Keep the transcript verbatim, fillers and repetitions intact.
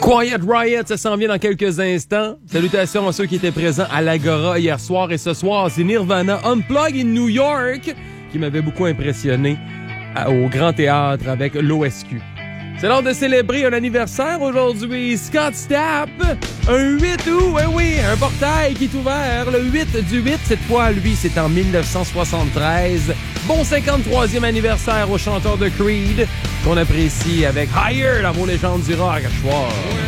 Quiet Riot, ça s'en vient dans quelques instants. Salutations à ceux qui étaient présents à l'Agora hier soir. Et ce soir, c'est Nirvana Unplugged in New York qui m'avait beaucoup impressionné au Grand Théâtre avec l'O S Q. C'est l'heure de célébrer un anniversaire aujourd'hui. Scott Stapp, un huit août, oui, oui, un portail qui est ouvert le huit du huit. Cette fois, lui, c'est en dix-neuf cent soixante-treize. Bon cinquante-troisième anniversaire au chanteur de Creed, qu'on apprécie avec Higher, la vos légende du rock à soir.